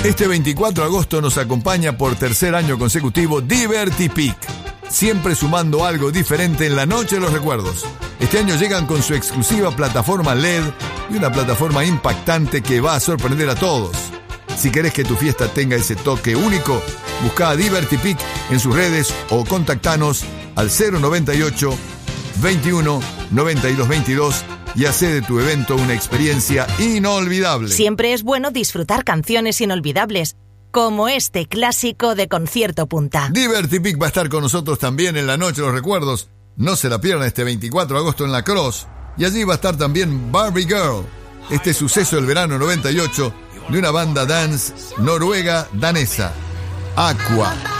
Este 24 de agosto nos acompaña por tercer año consecutivo Divertipic, siempre sumando algo diferente en la noche de los recuerdos. Este año llegan con su exclusiva plataforma LED y una plataforma impactante que va a sorprender a todos. Si querés que tu fiesta tenga ese toque único, busca a Divertipic en sus redes o contactanos al 098 21 92 22 y hace de tu evento una experiencia inolvidable. Siempre es bueno disfrutar canciones inolvidables, como este clásico de Concierto Punta. Divertipic va a estar con nosotros también en la noche de los recuerdos. No se la pierdan este 24 de agosto en La Cross. Y allí va a estar también Barbie Girl, este suceso del verano 98 de una banda dance noruega danesa, Aqua.